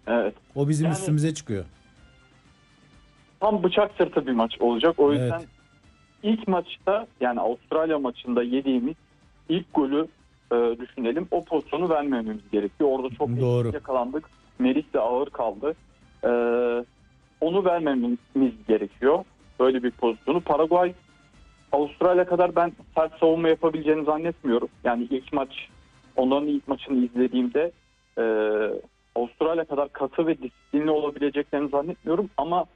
Evet. O bizim Yani üstümüze çıkıyor. tam bıçak sırtı bir maç olacak. O yüzden Evet. ilk maçta, yani Avustralya maçında yediğimiz ilk golü düşünelim. O pozisyonu vermememiz gerekiyor. Orada çok Doğru. eksik yakalandık. Merih de ağır kaldı. E, Onu vermememiz gerekiyor. Böyle bir pozisyonu. Paraguay Avustralya kadar ben sert savunma yapabileceğini zannetmiyorum. Yani onların ilk maçını izlediğimde e, Avustralya kadar katı ve disiplinli olabileceklerini zannetmiyorum.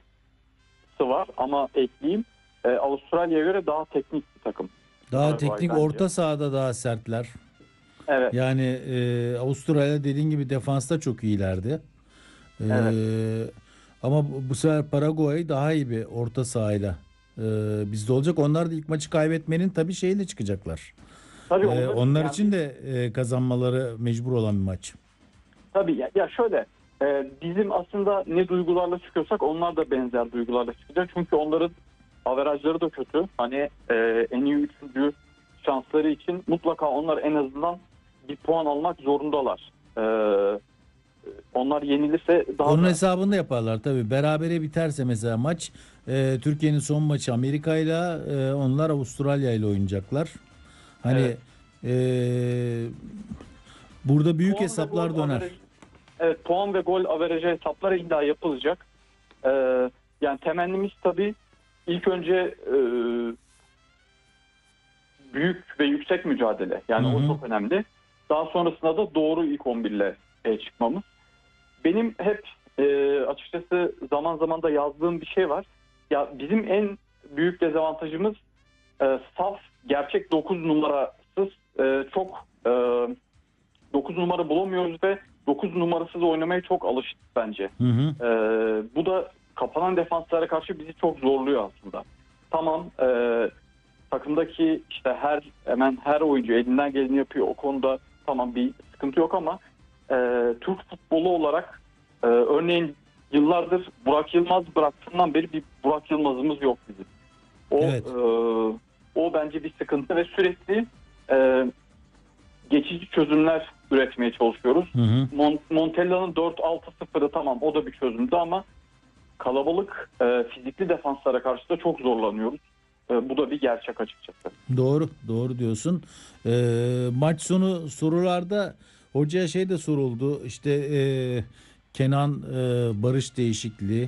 Ama ekleyeyim, Avustralya'ya göre daha teknik bir takım Daha Paraguay teknik, bence. orta sahada daha sertler. Evet, Yani Avustralya dediğin gibi defansta çok iyilerdi. E, evet. Ama bu sefer Paraguay daha iyi bir orta sahayla bizde olacak. Onlar da ilk maçı kaybetmenin tabii şeyle çıkacaklar. Tabii onlar Onlar yani için de kazanmaları mecbur olan bir maç. tabii ya şöyle, bizim aslında ne duygularla çıkıyorsak onlar da benzer duygularla çıkacak. Çünkü onların averajları da kötü. Hani en iyi üçüncü şansları için mutlaka onlar en azından bir puan almak zorundalar. Onlar yenilirse daha Onun da hesabını da yaparlar tabii. Berabere biterse mesela maç, Türkiye'nin son maçı Amerika ile, onlar Avustralya ile oynayacaklar. evet, Hani e, burada büyük puan ve gol hesaplar döner. averajı, evet, puan ve gol averajı hesapları illa yapılacak. E, Yani temennimiz tabii ilk önce büyük ve yüksek mücadele. Hı Yani o hı. çok önemli. Daha sonrasında da doğru ilk 11 ile çıkmamız. Benim hep açıkçası zaman zaman da yazdığım bir şey var. Ya bizim en büyük dezavantajımız saf, gerçek 9 numarasız, çok 9 numara bulamıyoruz ve 9 numarasız oynamaya çok alıştık bence. Hı hı. Bu da kapanan defanslara karşı bizi çok zorluyor aslında. Tamam, takımdaki işte hemen her oyuncu elinden geleni yapıyor. O konuda tamam, bir sıkıntı yok ama Türk futbolu olarak örneğin yıllardır Burak Yılmaz bıraktığından beri bir Burak Yılmaz'ımız yok bizim. O Evet. o bence bir sıkıntı ve sürekli e, geçici çözümler üretmeye çalışıyoruz. Hı hı. Montella'nın 4-6-0'ı tamam, o da bir çözümdü ama kalabalık fizikli defanslara karşı da çok zorlanıyoruz. Bu da bir gerçek açıkçası. Doğru, doğru diyorsun. Maç sonu sorularda hocaya şey de soruldu. İşte Kenan Barış değişikliği.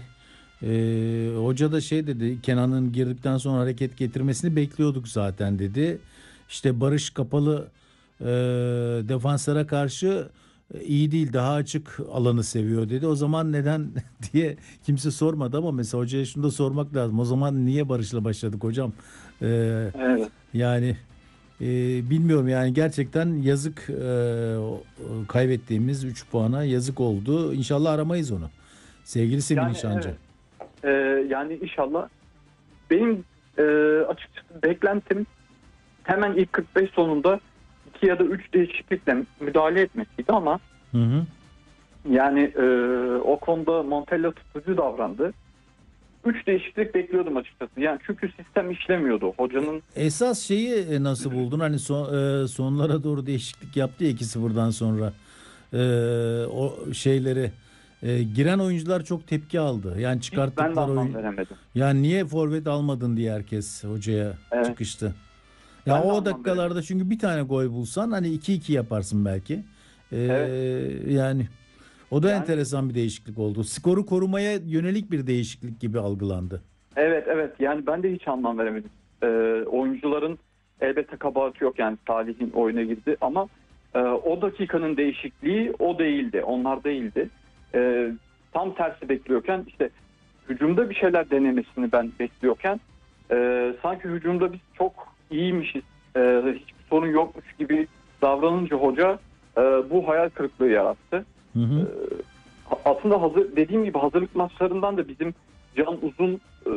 Hoca da şey dedi. Kenan'ın girdikten sonra hareket getirmesini bekliyorduk zaten dedi. İşte Barış kapalı defanslara karşı iyi değil, daha açık alanı seviyor dedi. O zaman neden diye kimse sormadı ama mesela hocaya şunu da sormak lazım. O zaman niye Barış'la başladık hocam? Evet. Yani bilmiyorum yani, gerçekten yazık, kaybettiğimiz 3 puana yazık oldu. İnşallah aramayız onu. Sevgili Semih Yani Nişancı. evet. E, Yani inşallah. Benim açıkçası beklentim hemen ilk 45 sonunda 2 ya da 3 değişiklikle müdahale etmesiydi ama Hı hı. yani o konuda Montella tutucu davrandı. 3 değişiklik bekliyordum açıkçası. Yani çünkü sistem işlemiyordu. Hocanın Esas şeyi nasıl buldun? Hani sonlara doğru değişiklik yaptı ya 2-0'dan sonra. E, O şeyleri, giren oyuncular çok tepki aldı. Yani hiç ben de çıkarttıkları anlam oyun, veremedim. yani niye forvet almadın diye herkes hocaya Evet. çıkıştı. Ya Ben de o anlam dakikalarda veremedim. çünkü bir tane gol bulsan hani 2-2 yaparsın belki. Ee, Evet. Yani o da Yani enteresan bir değişiklik oldu. Skoru korumaya yönelik bir değişiklik gibi algılandı. evet, evet. Yani ben de hiç anlam veremedim. Oyuncuların elbette kabahati yok, yani Salih'in oyuna girdi ama o dakikanın değişikliği o değildi. Onlar değildi. Tam tersi bekliyorken, işte hücumda bir şeyler denemesini ben bekliyorken sanki hücumda biz çok iyiymişiz, hiçbir sorun yokmuş gibi davranınca hoca bu hayal kırıklığı yarattı. Hı E, hı. Aslında dediğim gibi hazırlık maçlarından da bizim Can Uzun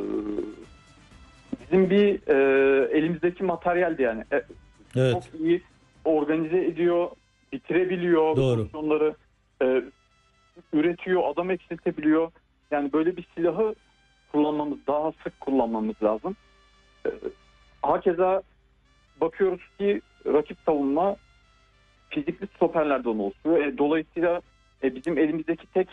bizim bir elimizdeki materyaldi yani. Çok Evet, iyi organize ediyor, bitirebiliyor doğru. pozisyonları, e, üretiyor, adam eksiltebiliyor. Yani böyle bir silahı daha sık kullanmamız lazım. E, Hakeza bakıyoruz ki rakip savunma fizikli stoperlerden oluşuyor. Dolayısıyla bizim elimizdeki tek